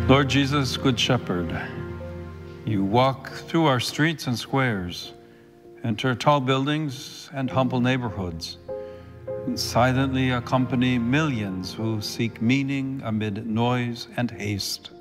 Lord Jesus, Good Shepherd, you walk through our streets and squares, enter tall buildings and humble neighborhoods, and silently accompany millions who seek meaning amid noise and haste.